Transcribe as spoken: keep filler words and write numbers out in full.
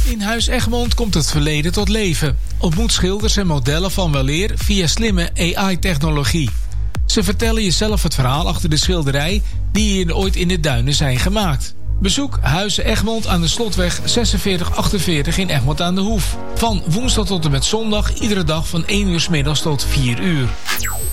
In Huis Egmond komt het verleden tot leven. Ontmoet schilders en modellen van weleer via slimme A I-technologie. Ze vertellen je zelf het verhaal achter de schilderij die hier ooit in de duinen zijn gemaakt. Bezoek Huis Egmond aan de Slotweg zesenveertig achtenveertig in Egmond aan de Hoef. Van woensdag tot en met zondag, iedere dag van één uur 's middags tot vier uur.